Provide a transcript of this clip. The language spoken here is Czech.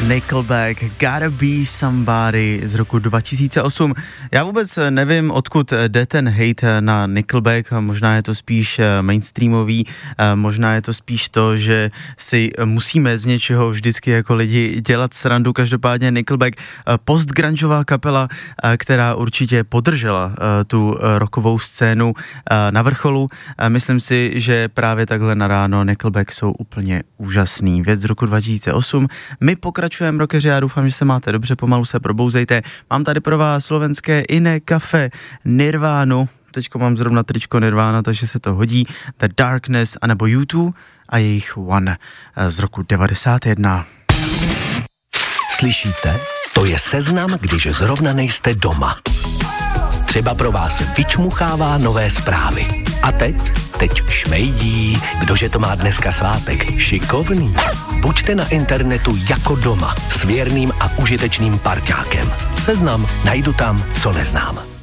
Nickelback, Gotta Be Somebody z roku 2008. Já vůbec nevím, odkud jde ten hate na Nickelback, možná je to spíš mainstreamový, možná je to spíš to, že si musíme z něčeho vždycky jako lidi dělat srandu. Každopádně Nickelback, postgrungeová kapela, která určitě podržela tu rockovou scénu na vrcholu. Myslím si, že právě takhle na ráno Nickelback jsou úplně úžasný. Věc z roku 2008. My pokračujeme, rockeři, já doufám, že se máte dobře, pomalu se probouzejte. Mám tady pro vás slovenské Iné Kafe, Nirvánu, teďko mám zrovna tričko Nirvana, takže se to hodí, The Darkness, anebo U2 a jejich One z roku 91. Slyšíte? To je seznam, když zrovna nejste doma. Třeba pro vás vyčmuchává nové zprávy. A teď šmejdí, kdože to má dneska svátek, šikovný. Buďte na internetu jako doma, s věrným a užitečným parťákem. Seznam najdu tam, co neznám.